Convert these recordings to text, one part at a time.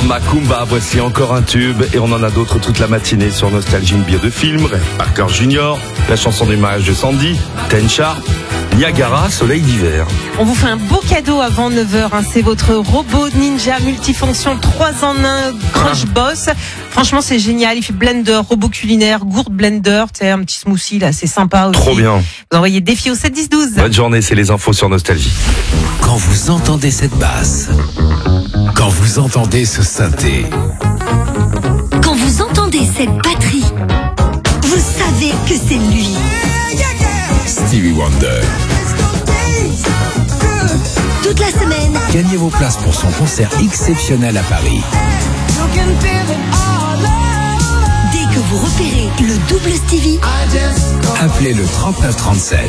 Macumba, voici encore un tube et on en a d'autres toute la matinée sur Nostalgie, une bière de film, Ray Parker Jr., la chanson des mages de Sandy, Ten Sharp, Niagara, Soleil d'hiver. On vous fait un beau cadeau avant 9h, c'est votre robot ninja multifonction 3 en 1 Crush Boss. Franchement c'est génial, il fait blender, robot culinaire, gourde blender, un petit smoothie là, c'est sympa aussi. Trop bien. Vous envoyez défi au 7 10 12. Bonne journée, c'est les infos sur Nostalgie. Quand vous entendez cette basse, quand vous entendez ce synthé, quand vous entendez cette batterie, vous savez que c'est lui. Stevie Wonder. Toute la semaine, Gagnez vos places pour son concert exceptionnel à Paris. dès que vous repérez le double Stevie, Appelez le 3937.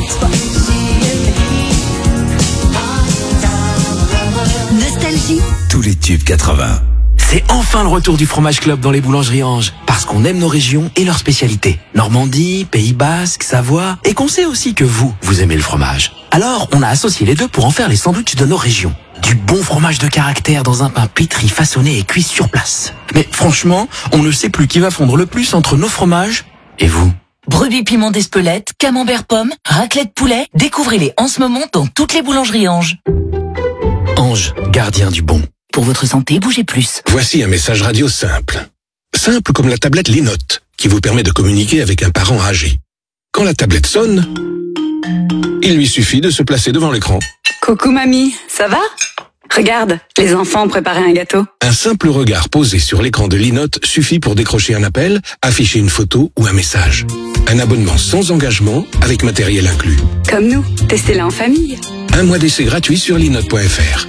Nostalgie, Tous les tubes 80. C'est enfin le retour du Fromage Club dans les boulangeries Ange. Parce qu'on aime nos régions et leurs spécialités. Normandie, Pays Basque, Savoie. Et qu'on sait aussi que vous aimez le fromage. Alors, on a associé les deux pour en faire les sandwichs de nos régions. Du bon fromage de caractère dans un pain pétri, façonné et cuit sur place. Mais franchement, on ne sait plus qui va fondre le plus entre nos fromages et vous. Brebis piment d'Espelette, camembert pomme, raclette poulet, découvrez-les en ce moment dans toutes les boulangeries Ange. Ange, gardien du bon. Pour votre santé, bougez plus. Voici un message radio simple. Simple comme la tablette Linote, qui vous permet de communiquer avec un parent âgé. Quand la tablette sonne, il lui suffit de se placer devant l'écran. Coucou mamie, ça va? Regarde, les enfants ont préparé un gâteau. Un simple regard posé sur l'écran de Linote suffit pour décrocher un appel, afficher une photo ou un message. Un abonnement sans engagement, avec matériel inclus. Comme nous, testez-la en famille. 1 mois d'essai gratuit sur linote.fr.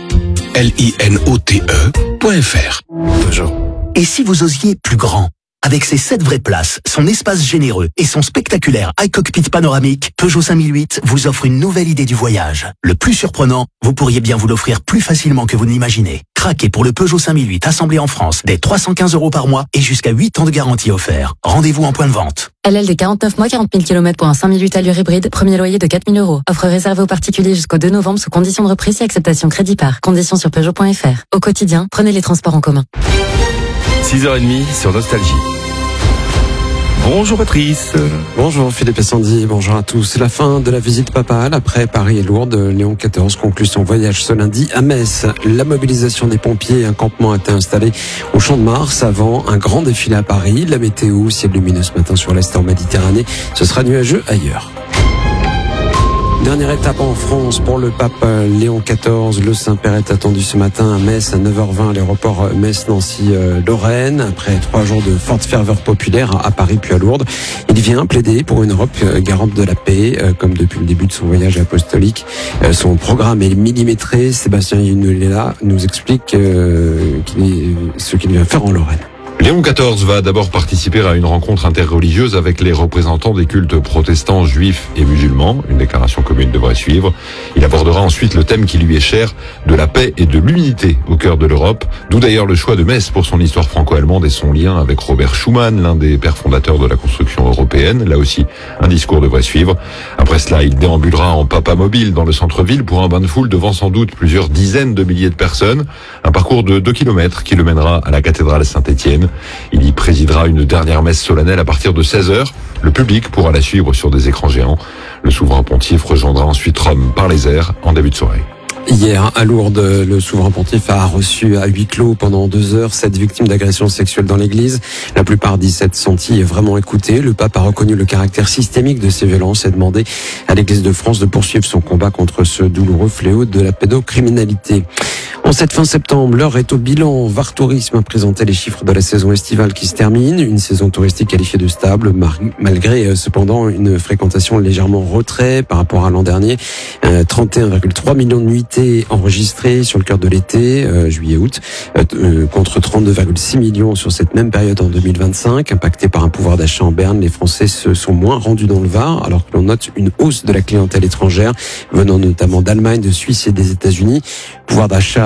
LINOTE.fr. Peugeot. Et si vous osiez plus grand? Avec ses 7 vraies places, son espace généreux et son spectaculaire iCockpit panoramique, Peugeot 5008 vous offre une nouvelle idée du voyage. Le plus surprenant, vous pourriez bien vous l'offrir plus facilement que vous ne l'imaginez. Craquez pour le Peugeot 5008 assemblé en France dès 315 € par mois et jusqu'à 8 ans de garantie offert. Rendez-vous en point de vente. LLD 49 mois, 40 000 km pour un 5008 allure hybride, premier loyer de 4 000 €. Offre réservée aux particuliers jusqu'au 2 novembre sous conditions de reprise et acceptation crédit par. Conditions sur Peugeot.fr. Au quotidien, prenez les transports en commun. 6h30 sur Nostalgie. Bonjour Patrice. Bonjour Philippe et Sandy, bonjour à tous. C'est la fin de la visite papale après Paris et Lourdes. Léon XIV conclut son voyage ce lundi à Metz. La mobilisation des pompiers et un campement a été installé au Champ de Mars avant un grand défilé à Paris. La météo, ciel lumineux ce matin sur l'est en Méditerranée. Ce sera nuageux ailleurs. Dernière étape en France pour le pape Léon XIV. Le Saint-Père est attendu ce matin à Metz à 9h20 à l'aéroport Metz-Nancy-Lorraine. Après 3 jours de forte ferveur populaire à Paris puis à Lourdes, il vient plaider pour une Europe garante de la paix, comme depuis le début de son voyage apostolique. Son programme est millimétré. Sébastien Yunulella nous explique ce qu'il vient faire en Lorraine. Léon XIV va d'abord participer à une rencontre interreligieuse avec les représentants des cultes protestants, juifs et musulmans. Une déclaration commune devrait suivre. Il abordera ensuite le thème qui lui est cher, de la paix et de l'unité au cœur de l'Europe. D'où d'ailleurs le choix de Metz pour son histoire franco-allemande et son lien avec Robert Schuman, l'un des pères fondateurs de la construction européenne. Là aussi, un discours devrait suivre. Après cela, il déambulera en papa mobile dans le centre-ville pour un bain de foule devant sans doute plusieurs dizaines de milliers de personnes. Un parcours de 2 kilomètres qui le mènera à la cathédrale Saint-Étienne. Il y présidera une dernière messe solennelle à partir de 16h. Le public pourra la suivre sur des écrans géants. Le souverain pontife rejoindra ensuite Rome par les airs en début de soirée. Hier, à Lourdes, le souverain pontife a reçu à huis clos pendant 2 heures 7 victimes d'agressions sexuelles dans l'église. La plupart disent s'être sentis vraiment écoutés. Le pape a reconnu le caractère systémique de ces violences et demandé à l'église de France de poursuivre son combat contre ce douloureux fléau de la pédocriminalité. En cette fin septembre, l'heure est au bilan. VAR Tourisme a présenté les chiffres de la saison estivale qui se termine. Une saison touristique qualifiée de stable, malgré cependant une fréquentation légèrement en retrait par rapport à l'an dernier. 31,3 millions de nuitées enregistrées sur le cœur de l'été, juillet-août, contre 32,6 millions sur cette même période en 2025. Impactés par un pouvoir d'achat en berne, les Français se sont moins rendus dans le Var, alors que l'on note une hausse de la clientèle étrangère, venant notamment d'Allemagne, de Suisse et des États-Unis. Pouvoir d'achat